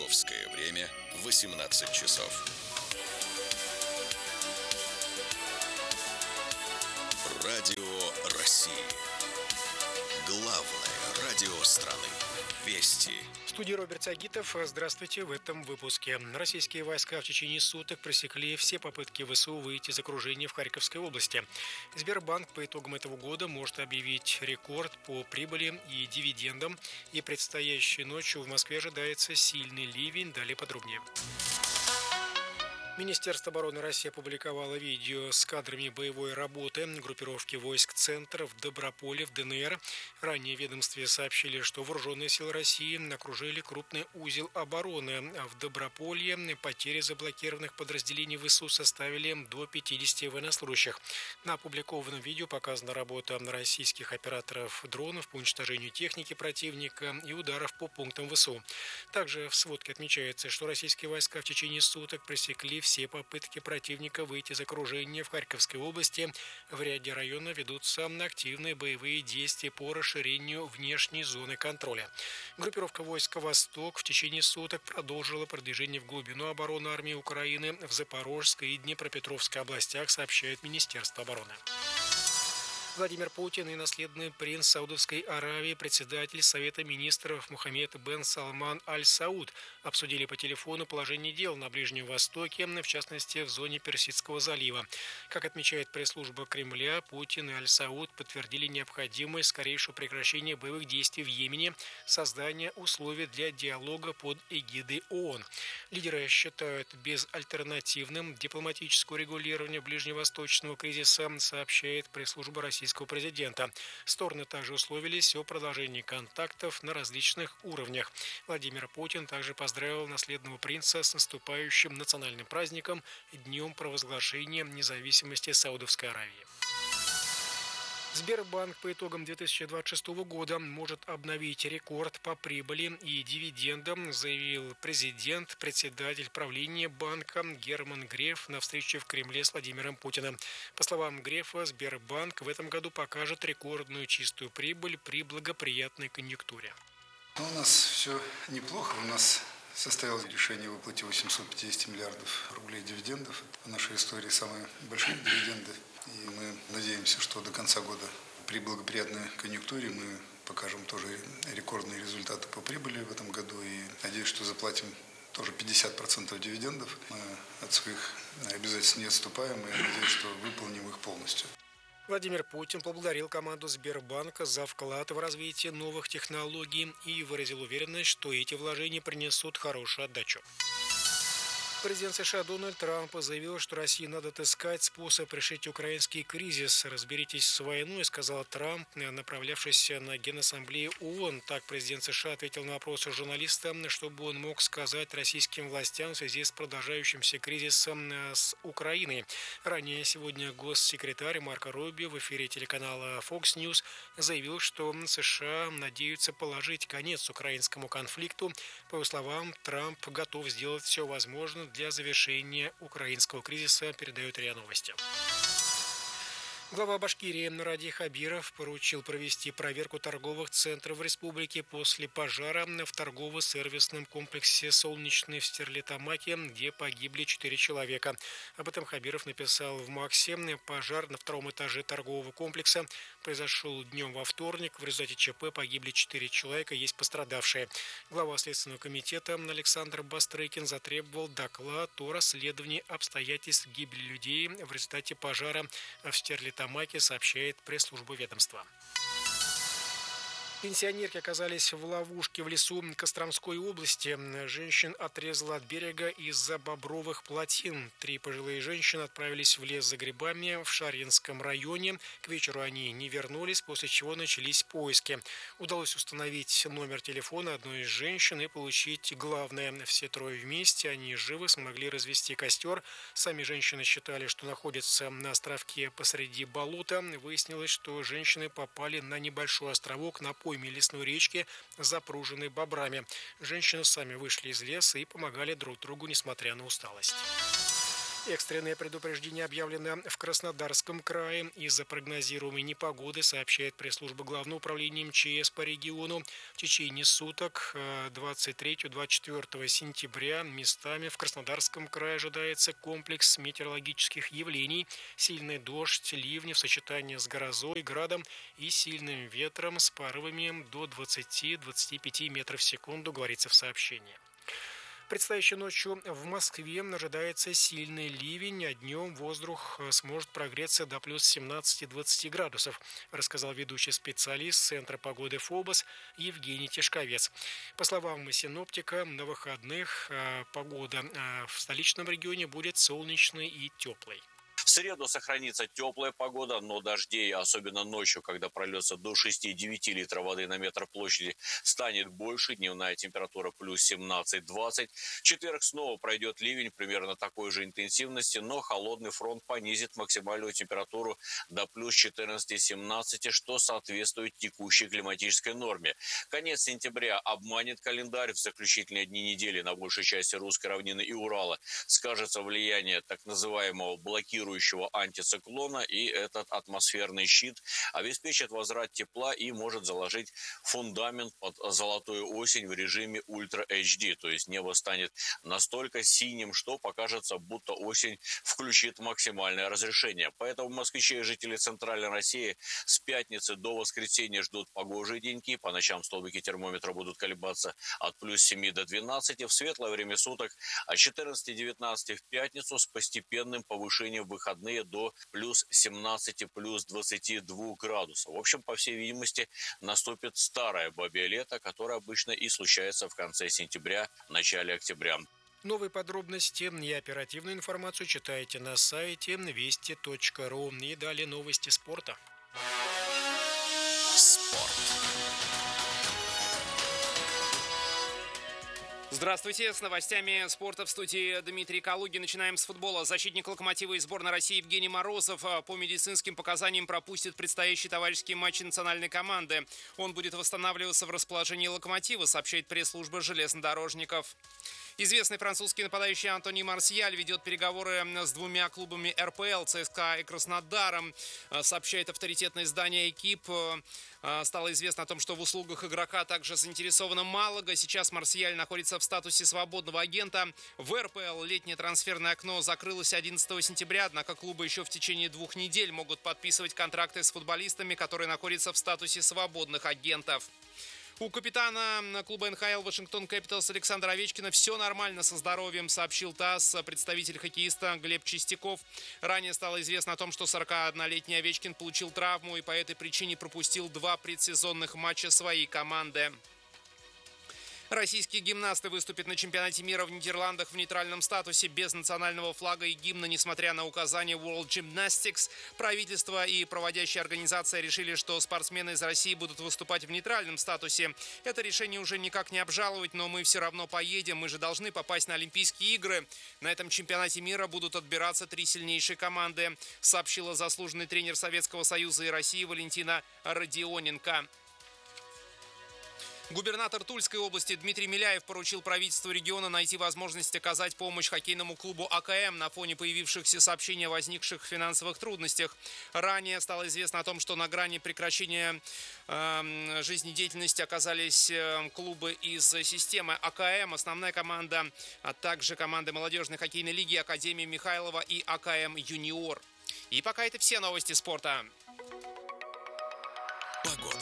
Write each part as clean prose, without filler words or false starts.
Московское время 18 часов. Радио России. Главное радио страны. Вести. В студии Роберт Сагитов. Здравствуйте. В этом выпуске. Российские войска в течение суток пресекли все попытки ВСУ выйти из окружения в Харьковской области. Сбербанк по итогам этого года может объявить рекорд по прибыли и дивидендам. И предстоящей ночью в Москве ожидается сильный ливень. Далее подробнее. Министерство обороны России опубликовало видео с кадрами боевой работы группировки войск «Центр» в Доброполе в ДНР. Ранее в ведомстве сообщили, что вооруженные силы России окружили крупный узел обороны. А в Доброполье потери заблокированных подразделений ВСУ составили до 50 военнослужащих. На опубликованном видео показана работа российских операторов дронов по уничтожению техники противника и ударов по пунктам ВСУ. Также в сводке отмечается, что российские войска в течение суток пресекли все попытки противника выйти из окружения в Харьковской области. В ряде районов ведутся активные боевые действия по расширению внешней зоны контроля. Группировка войск «Восток» в течение суток продолжила продвижение в глубину обороны армии Украины в Запорожской и Днепропетровской областях, сообщает Министерство обороны. Владимир Путин и наследный принц Саудовской Аравии, председатель Совета министров Мухаммед бен Салман аль-Сауд обсудили по телефону положение дел на Ближнем Востоке, в частности в зоне Персидского залива. Как отмечает пресс-служба Кремля, Путин и аль-Сауд подтвердили необходимость скорейшего прекращения боевых действий в Йемене, создания условий для диалога под эгидой ООН. Лидеры считают безальтернативным дипломатическое регулирование ближневосточного кризиса, сообщает пресс-служба российского президента. Стороны также условились о продолжении контактов на различных уровнях. Владимир Путин также поздравил наследного принца с наступающим национальным праздником Днем провозглашения независимости Саудовской Аравии. Сбербанк по итогам 2026 года может обновить рекорд по прибыли и дивидендам, заявил председатель правления банка Герман Греф на встрече в Кремле с Владимиром Путиным. По словам Грефа, Сбербанк в этом году покажет рекордную чистую прибыль при благоприятной конъюнктуре. У нас все неплохо. У нас состоялось решение о выплате 850 миллиардов рублей дивидендов. В нашей истории самые большие дивиденды. И мы надеемся, что до конца года при благоприятной конъюнктуре мы покажем тоже рекордные результаты по прибыли в этом году. И надеюсь, что заплатим тоже 50% дивидендов. Мы от своих обязательств не отступаем, и я надеюсь, что выполним их полностью. Владимир Путин поблагодарил команду Сбербанка за вклад в развитие новых технологий и выразил уверенность, что эти вложения принесут хорошую отдачу. Президент США Дональд Трамп заявил, что России надо отыскать способ решить украинский кризис. «Разберитесь с войной», сказал Трамп, направлявшись на Генассамблею ООН. Так президент США ответил на вопросы журналиста, чтобы он мог сказать российским властям в связи с продолжающимся кризисом с Украиной. Ранее сегодня госсекретарь Марко Рубио в эфире телеканала Fox News заявил, что США надеются положить конец украинскому конфликту. По его словам, Трамп готов сделать все возможное для завершения украинского кризиса, передает РИА Новости. Глава Башкирии Ради Хабиров поручил провести проверку торговых центров в республике после пожара в торгово-сервисном комплексе «Солнечный» в Стерлитамаке, где погибли 4 человека. Об этом Хабиров написал в Максе. Пожар на втором этаже торгового комплекса произошел днем во вторник. В результате ЧП погибли 4 человека, есть пострадавшие. Глава Следственного комитета Александр Бастрыкин затребовал доклад о расследовании обстоятельств гибели людей в результате пожара в Стерлитамаке, сообщает пресс-служба ведомства. Пенсионерки оказались в ловушке в лесу Костромской области. Женщин отрезало от берега из-за бобровых плотин. 3 пожилые женщины отправились в лес за грибами в Шарьинском районе. К вечеру они не вернулись, после чего начались поиски. Удалось установить номер телефона одной из женщин и получить главное. Все 3 вместе, они живы, смогли развести костер. Сами женщины считали, что находятся на островке посреди болота. Выяснилось, что женщины попали на небольшой островок на пойме лесной речки, запруженной бобрами. Женщины сами вышли из леса и помогали друг другу, несмотря на усталость. Экстренное предупреждение объявлено в Краснодарском крае из-за прогнозируемой непогоды, сообщает пресс-служба Главного управления МЧС по региону. В течение суток 23-24 сентября местами в Краснодарском крае ожидается комплекс метеорологических явлений. Сильный дождь, ливни в сочетании с грозой, градом и сильным ветром с порывами до 20-25 метров в секунду, говорится в сообщении. Предстоящей ночью в Москве ожидается сильный ливень, а днем воздух сможет прогреться до плюс 17-20 градусов, рассказал ведущий специалист Центра погоды ФОБОС Евгений Тишковец. По словам синоптика, на выходных погода в столичном регионе будет солнечной и теплой. В среду сохранится теплая погода, но дождей, особенно ночью, когда прольется до 6-9 литров воды на метр площади, станет больше. Дневная температура плюс 17-20. В четверг снова пройдет ливень примерно такой же интенсивности, но холодный фронт понизит максимальную температуру до плюс 14-17, что соответствует текущей климатической норме. Конец сентября обманет календарь. В заключительные дни недели на большей части русской равнины и Урала скажется влияние так называемого блокирующего антициклона, и этот атмосферный щит обеспечит возврат тепла и может заложить фундамент под золотую осень в режиме Ультра HD, то есть небо станет настолько синим, что покажется, будто осень включит максимальное разрешение. Поэтому москвичи и жители Центральной России с пятницы до воскресенья ждут погожие деньки. По ночам столбики термометра будут колебаться от плюс 7 до 12. В светлое время суток от 14-19 в пятницу с постепенным повышением в выходные до плюс 17, плюс 22 градусов. В общем, по всей видимости, наступит старое бабье лето, которое обычно и случается в конце сентября, начале октября. Новые подробности и оперативную информацию читайте на сайте вести.ру. И далее новости спорта. Спорт. Здравствуйте, с новостями спорта в студии Дмитрий Калугин. Начинаем с футбола. Защитник «Локомотива» и сборной России Евгений Морозов по медицинским показаниям пропустит предстоящий товарищеский матч национальной команды. Он будет восстанавливаться в расположении «Локомотива», сообщает пресс-служба железнодорожников. Известный французский нападающий Антони Марсиаль ведет переговоры с двумя клубами РПЛ, ЦСКА и Краснодаром. Сообщает авторитетное издание «Экип». Стало известно о том, что в услугах игрока также заинтересована Малага. Сейчас Марсиаль находится в статусе свободного агента. В РПЛ летнее трансферное окно закрылось 11 сентября, однако клубы еще в течение 2 недель могут подписывать контракты с футболистами, которые находятся в статусе свободных агентов. У капитана клуба НХЛ Вашингтон Кэпиталс Александра Овечкина все нормально со здоровьем, сообщил ТАСС представитель хоккеиста Глеб Чистяков. Ранее стало известно о том, что 41-летний Овечкин получил травму и по этой причине пропустил 2 предсезонных матча своей команды. Российские гимнасты выступят на чемпионате мира в Нидерландах в нейтральном статусе без национального флага и гимна, несмотря на указания World Gymnastics. Правительство и проводящая организация решили, что спортсмены из России будут выступать в нейтральном статусе. Это решение уже никак не обжаловать, но мы все равно поедем. Мы же должны попасть на Олимпийские игры. На этом чемпионате мира будут отбираться 3 сильнейшие команды, сообщила заслуженный тренер Советского Союза и России Валентина Родионенко. Губернатор Тульской области Дмитрий Миляев поручил правительству региона найти возможность оказать помощь хоккейному клубу АКМ на фоне появившихся сообщений о возникших финансовых трудностях. Ранее стало известно о том, что на грани прекращения жизнедеятельности оказались клубы из системы АКМ, основная команда, а также команды молодежной хоккейной лиги Академии Михайлова и АКМ Юниор. И пока это все новости спорта. Погода.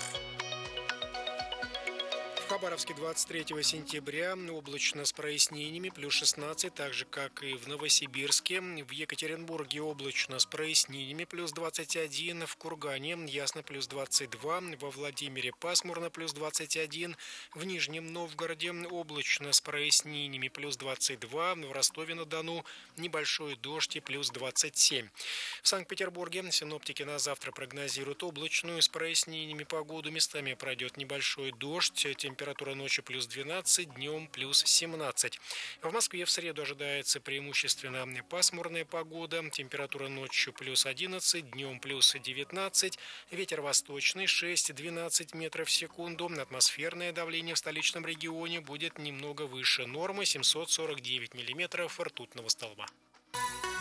В Хабаровске 23 сентября облачно с прояснениями, плюс 16, так же, как и в Новосибирске. В Екатеринбурге облачно с прояснениями, плюс 21. В Кургане ясно, плюс 22. Во Владимире пасмурно, плюс 21. В Нижнем Новгороде облачно с прояснениями, плюс 22. В Ростове-на-Дону небольшой дождь и плюс 27. В Санкт-Петербурге синоптики на завтра прогнозируют облачную с прояснениями погоду. Местами пройдет небольшой дождь. Температура ночью плюс 12, днем плюс 17. В Москве в среду ожидается преимущественно пасмурная погода. Температура ночью плюс 11, днем плюс 19. Ветер восточный 6-12 метров в секунду. Атмосферное давление в столичном регионе будет немного выше нормы 749 миллиметров ртутного столба.